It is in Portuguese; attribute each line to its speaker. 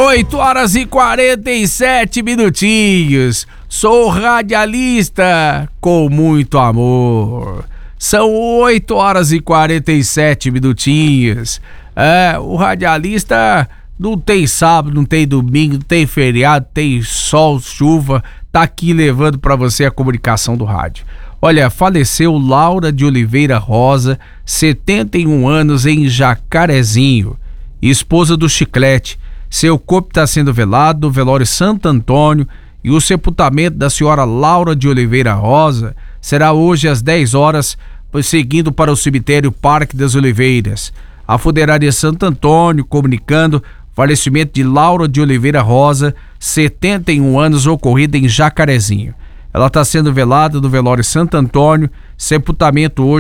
Speaker 1: 8h47. Sou radialista com muito amor. São 8h47. O radialista não tem sábado, não tem domingo, não tem feriado, tem sol, chuva. Tá aqui levando pra você a comunicação do rádio. Olha, faleceu Laura de Oliveira Rosa, 71 anos, em Jacarezinho, esposa do Chiclete. Seu corpo está sendo velado no velório Santo Antônio e o sepultamento da senhora Laura de Oliveira Rosa será hoje às 10 horas, seguindo para o cemitério Parque das Oliveiras. A funerária Santo Antônio comunicando falecimento de Laura de Oliveira Rosa, 71 anos, ocorrido em Jacarezinho. Ela está sendo velada no velório Santo Antônio, sepultamento hoje